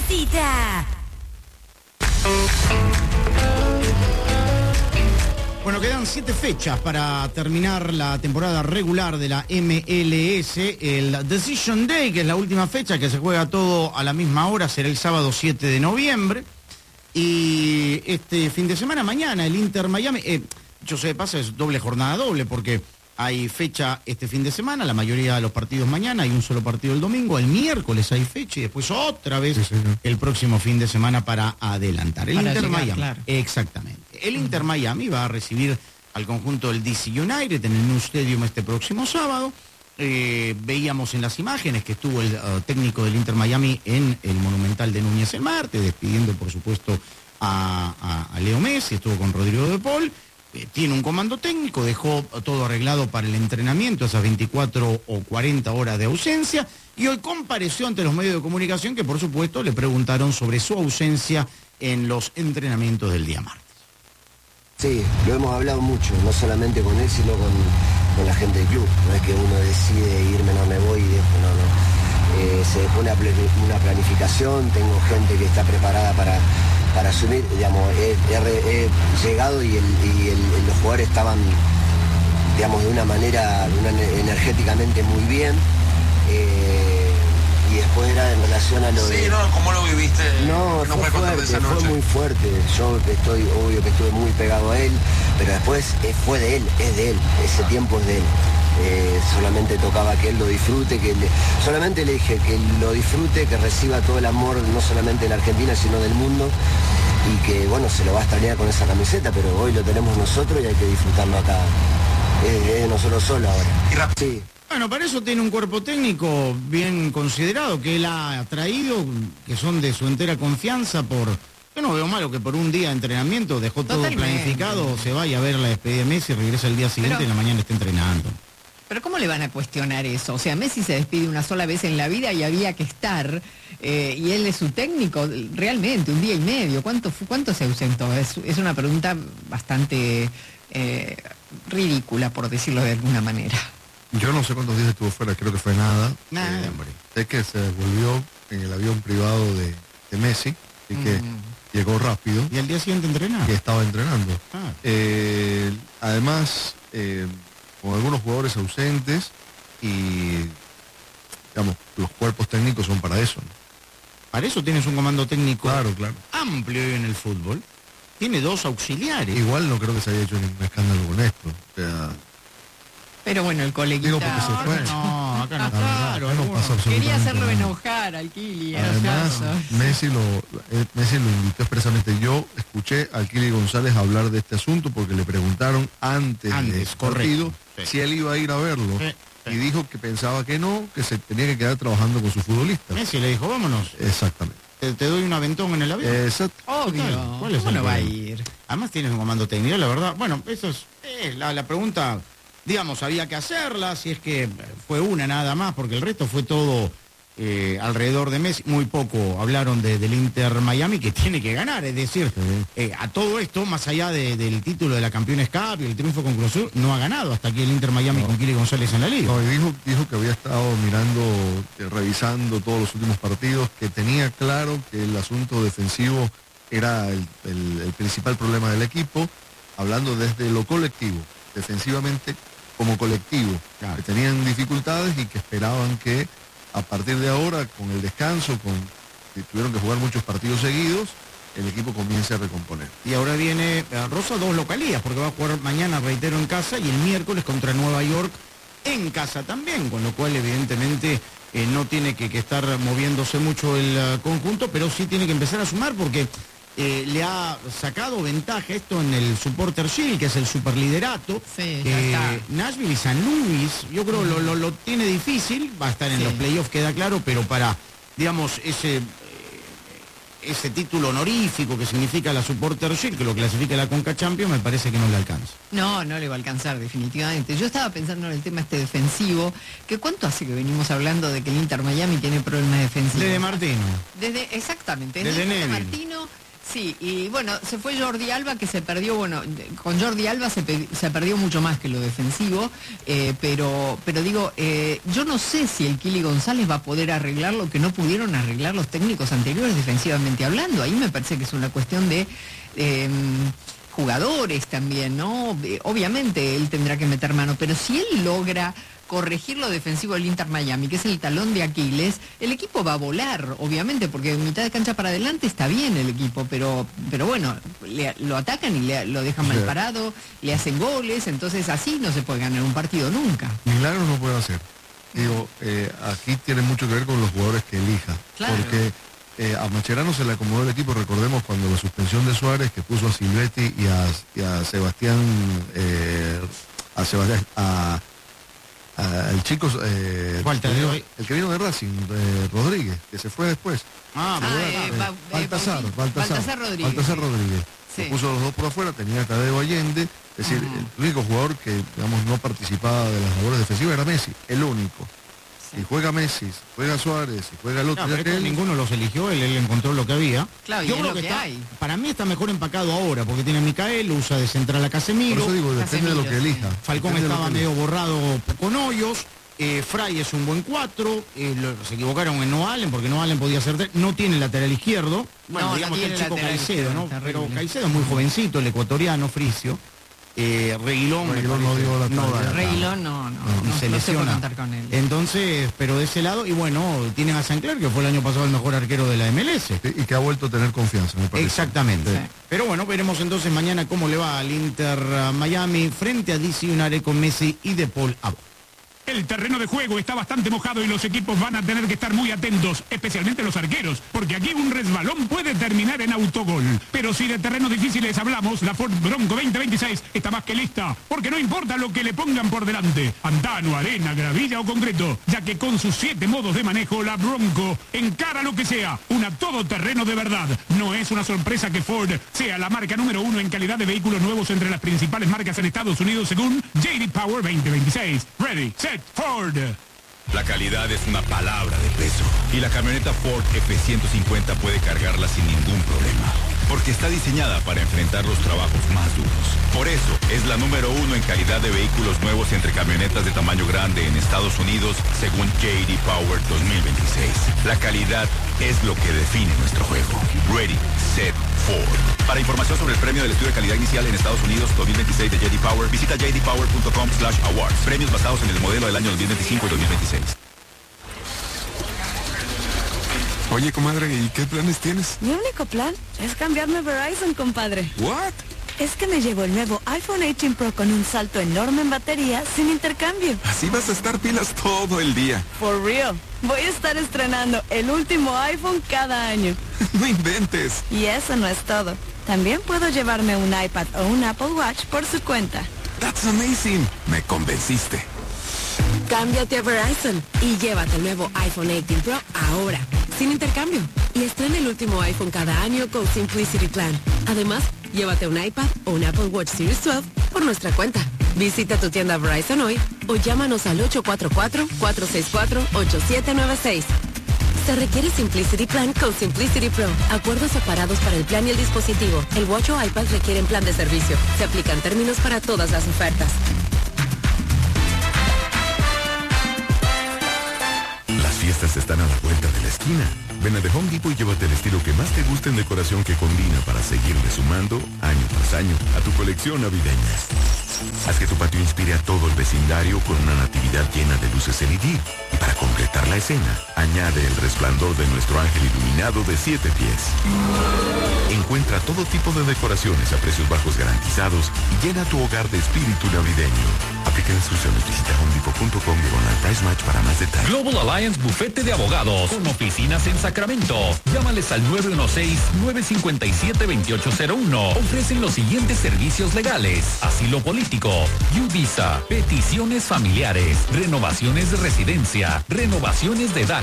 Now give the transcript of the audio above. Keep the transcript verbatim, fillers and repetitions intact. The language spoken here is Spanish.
necesita. Bueno, quedan siete fechas para terminar la temporada regular de la M L S. El Decision Day, que es la última fecha, que se juega todo a la misma hora, será el sábado siete de noviembre. Y este fin de semana, mañana, el Inter Miami, eh, yo sé de paso, es doble jornada doble, porque hay fecha este fin de semana, la mayoría de los partidos mañana, hay un solo partido el domingo, el miércoles hay fecha y después otra vez sí, sí, sí. el próximo fin de semana para adelantar. El para Inter llegar, Miami, claro. Exactamente. El Inter Miami va a recibir al conjunto del D C United en el New Stadium este próximo sábado. Eh, veíamos en las imágenes que estuvo el uh, técnico del Inter Miami en el Monumental de Núñez el martes, despidiendo por supuesto a, a, a Leo Messi, estuvo con Rodrigo de Paul. Eh, tiene un comando técnico, dejó todo arreglado para el entrenamiento, esas veinticuatro o cuarenta horas de ausencia, y hoy compareció ante los medios de comunicación que por supuesto le preguntaron sobre su ausencia en los entrenamientos del día martes. Sí, lo hemos hablado mucho, no solamente con él, sino con, con la gente del club. No es que uno decide irme, no me voy y dejo, no, no. Eh, se dejó una, una planificación, tengo gente que está preparada para... para asumir, digamos, he, he, he llegado y, el, y el, los jugadores estaban, digamos, de una manera, de una, energéticamente muy bien, eh, y después era en relación a lo sí, de... Sí, no, ¿cómo lo viviste? No, no fue fuerte, fue muy fuerte, yo estoy, obvio que estuve muy pegado a él, pero después eh, fue de él, es de él, ese tiempo es de él. Eh, solamente tocaba que él lo disfrute, que le, solamente le dije que lo disfrute, que reciba todo el amor, no solamente de la Argentina, sino del mundo, y que, bueno, se lo va a extrañar con esa camiseta, pero hoy lo tenemos nosotros y hay que disfrutarlo acá. Es, es de nosotros solos ahora. Sí. Bueno, para eso tiene un cuerpo técnico bien considerado, que él ha traído, que son de su entera confianza por... Yo no veo malo que por un día de entrenamiento dejó todo Totalmente. planificado, se vaya a ver la despedida de Messi, regresa el día siguiente pero... y en la mañana está entrenando. Pero ¿cómo le van a cuestionar eso? O sea, Messi se despide una sola vez en la vida y había que estar, eh, y él es su técnico, realmente, un día y medio. ¿Cuánto, cuánto se ausentó? Es, es una pregunta bastante eh, ridícula, por decirlo de alguna manera. Yo no sé cuántos días estuvo fuera, creo que fue nada. Nada, eh, hombre. Es que se volvió en el avión privado de, de Messi, y que mm. llegó rápido. ¿Y al día siguiente entrenaba? Que estaba entrenando. Ah. Eh, además... Eh, con algunos jugadores ausentes y, digamos, los cuerpos técnicos son para eso, ¿no? Para eso tienes un comando técnico claro, claro. amplio hoy en el fútbol. Tiene dos auxiliares. Igual no creo que se haya hecho ningún escándalo con esto. O sea, pero bueno, el coleguita... Digo porque se fue. No, acá no, claro, acá no pasa absolutamente quería hacerlo nada. enojar al Kili. Además, Messi lo, eh, Messi lo invitó expresamente. Yo escuché al Kili González hablar de este asunto porque le preguntaron antes, antes del partido sí. si él iba a ir a verlo. Sí, sí. Y dijo que pensaba que no, que se tenía que quedar trabajando con sus futbolistas. Messi le dijo, vámonos. Exactamente. Te, te doy un aventón en el avión. Exacto. Obvio. ¿Cuál es ¿Cómo el no va a problema? ir? Además tienes un comando técnico, la verdad. Bueno, eso es eh, la, la pregunta... Digamos, había que hacerla, si es que fue una nada más, porque el resto fue todo eh, alrededor de Messi. Muy poco hablaron de, del Inter Miami, que tiene que ganar. Es decir, uh-huh. eh, a todo esto, más allá de, del título de la Campeones Cup y el triunfo con Cruz Azul, no ha ganado hasta aquí el Inter Miami no. con Kili González en la liga. No, y dijo, dijo que había estado mirando, eh, revisando todos los últimos partidos, que tenía claro que el asunto defensivo era el, el, el principal problema del equipo, hablando desde lo colectivo, defensivamente, como colectivo, claro. que tenían dificultades y que esperaban que a partir de ahora, con el descanso, con que tuvieron que jugar muchos partidos seguidos, el equipo comience a recomponer. Y ahora viene a Rosa dos localías, porque va a jugar mañana, reitero, en casa, y el miércoles contra Nueva York en casa también, con lo cual evidentemente eh, no tiene que, que estar moviéndose mucho el uh, conjunto, pero sí tiene que empezar a sumar porque... Eh, le ha sacado ventaja esto en el Supporter Shield, que es el superliderato. Sí, eh, Nashville y San Luis, yo creo lo, lo, lo tiene difícil, va a estar en sí. los playoffs, queda claro, pero para, digamos, ese, eh, ese título honorífico que significa la Supporter Shield, que lo clasifica la Conca Champions, me parece que no le alcanza. No, no le va a alcanzar definitivamente. Yo estaba pensando en el tema este defensivo, que cuánto hace que venimos hablando de que el Inter Miami tiene problemas defensivos. Desde Martino. Desde, exactamente, desde desde Neville. Martino. Sí, y bueno, se fue Jordi Alba, que se perdió, bueno, con Jordi Alba se, pe se perdió mucho más que lo defensivo, eh, pero, pero digo, eh, yo no sé si el Kili González va a poder arreglar lo que no pudieron arreglar los técnicos anteriores defensivamente hablando. Ahí me parece que es una cuestión de eh, jugadores también, ¿no? Eh, obviamente él tendrá que meter mano, pero si él logra corregir lo defensivo del Inter Miami, que es el talón de Aquiles, el equipo va a volar, obviamente, porque en mitad de cancha para adelante está bien el equipo, pero, pero bueno, le, lo atacan y le, lo dejan mal parado, le hacen goles, entonces así no se puede ganar un partido nunca. Milagros no puede hacer. Digo, eh, aquí tiene mucho que ver con los jugadores que elija, claro. porque eh, a Mascherano se le acomodó el equipo, recordemos cuando la suspensión de Suárez, que puso a Silvetti y a, y a Sebastián, eh, a Sebastián, a Uh, el chico, eh, ¿Cuál te el, digo? el que vino de Racing, eh, Rodríguez, que se fue después. Ah, Ah, bueno. eh, ba- eh, Baltasar, Bauti- Baltasar, Baltasar Rodríguez. Baltasar Rodríguez. Sí. Lo puso los dos por afuera, tenía a Tadeo Allende, es decir, Ajá. el único jugador que, digamos, no participaba de las labores defensivas era Messi, el único. Sí. Y juega Messi, juega Suárez, y juega el otro. No, ya pero que es que él- ninguno los eligió, él, él encontró lo que había. Claro, y Yo es creo lo que, que está, hay. para mí está mejor empacado ahora, porque tiene a Micael, usa de central a por Casemiro. eso digo, depende de lo que Casemiro, elija. sí. Falcón Depende de lo estaba que medio elija. borrado con Hoyos. Eh, Fray es un buen cuatro, eh, lo- se equivocaron en No Allen, porque No Allen podía ser tres, no tiene lateral izquierdo, bueno, No, no digamos que tiene el chico lateral Caicedo, izquierdo, ¿no? terrible. Pero Caicedo es muy jovencito, el ecuatoriano, Fricio. Eh, Reguilón, me Reguilón no parece, dio la no talla. da. Reguilón no, no, no, y no se se puede lesiona. contar con él. Entonces, pero de ese lado, y bueno, tienen a Sancler, que fue el año pasado el mejor arquero de la M L S. Y que ha vuelto a tener confianza, me parece. Exactamente. Sí. Pero bueno, veremos entonces mañana cómo le va al Inter uh, Miami frente a D C United con Messi y De Paul Abo. El terreno de juego está bastante mojado y los equipos van a tener que estar muy atentos, especialmente los arqueros, porque aquí un resbalón puede terminar en autogol. Pero si de terrenos difíciles hablamos, la Ford Bronco veinte veintiséis está más que lista, porque no importa lo que le pongan por delante, pantano, arena, gravilla o concreto, ya que con sus siete modos de manejo, la Bronco encara lo que sea, una todoterreno de verdad. No es una sorpresa que Ford sea la marca número uno en calidad de vehículos nuevos entre las principales marcas en Estados Unidos según J D Power veinte veintiséis. Ready, set, Ford. La calidad es una palabra de peso y la camioneta Ford F ciento cincuenta puede cargarla sin ningún problema, porque está diseñada para enfrentar los trabajos más duros. Por eso es la número uno en calidad de vehículos nuevos entre camionetas de tamaño grande en Estados Unidos según J D Power dos mil veintiséis. La calidad es lo que define nuestro juego. Ready, set, Ford. Para información sobre el premio del estudio de calidad inicial en Estados Unidos dos mil veintiséis de J D Power, visita j d power punto com slash awards. Premios basados en el modelo del año dos mil veinticinco y dos mil veintiséis. Oye, comadre, ¿y qué planes tienes? Mi único plan es cambiarme a Verizon, compadre. ¿What? Es que me llevo el nuevo iPhone dieciocho Pro con un salto enorme en batería sin intercambio. Así vas a estar pilas todo el día. For real. Voy a estar estrenando el último iPhone cada año. No inventes. Y eso no es todo. También puedo llevarme un iPad o un Apple Watch por su cuenta. That's amazing. Me convenciste. Cámbiate a Verizon y llévate el nuevo iPhone dieciocho Pro ahora, sin intercambio. Y estrena el último iPhone cada año con Simplicity Plan. Además, llévate un iPad o un Apple Watch Series doce por nuestra cuenta. Visita tu tienda Verizon hoy o llámanos al ocho cuatro cuatro, cuatro seis cuatro, ocho siete nueve seis. Se requiere Simplicity Plan con Simplicity Pro. Acuerdos separados para el plan y el dispositivo. El Watch o iPad requieren plan de servicio. Se aplican términos para todas las ofertas. Las fiestas están a la vuelta de la esquina. Ven a The Home Depot y llévate el estilo que más te guste en decoración que combina para seguirle sumando, año tras año, a tu colección navideña. Haz que tu patio inspire a todo el vecindario con una natividad llena de luces L E D. Y para completar la escena, añade el resplandor de nuestro ángel iluminado de siete pies. Encuentra todo tipo de decoraciones a precios bajos garantizados y llena tu hogar de espíritu navideño. Aplica instrucciones, visita home depot punto com y online price match para más detalles. Global Alliance Bufete de Abogados, con oficinas en Sacramento. Llámales al nueve uno seis, nueve cinco siete, dos ocho cero uno. Ofrecen los siguientes servicios legales: asilo político, U visa, peticiones familiares, renovaciones de residencia, renovaciones de edad.